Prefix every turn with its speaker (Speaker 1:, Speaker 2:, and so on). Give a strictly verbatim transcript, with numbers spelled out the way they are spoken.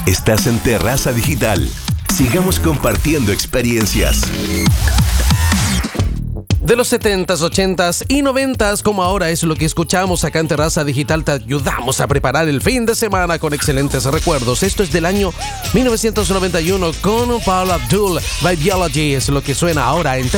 Speaker 1: Estás en Terraza Digital. Sigamos compartiendo experiencias.
Speaker 2: De los setentas, ochentas y noventas, como ahora es lo que escuchamos acá en Terraza Digital, te ayudamos a preparar el fin de semana con excelentes recuerdos. Esto es del año mil novecientos noventa y uno con Paula Abdul. Biology es lo que suena ahora en